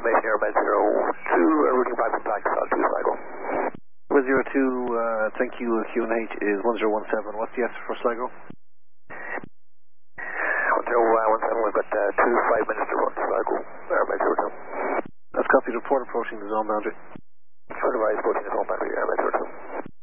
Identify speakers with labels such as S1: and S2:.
S1: information here, Med 02, routing back from Pax, to Sligo.
S2: Med 02, thank you, QNH is 1017, what's the answer for Sligo?
S1: 1017, we've got 5 minutes to run to Sligo, Med 02.
S2: Let's copy the report approaching the zone boundary.
S1: Advise approaching the zone boundary, Med 02.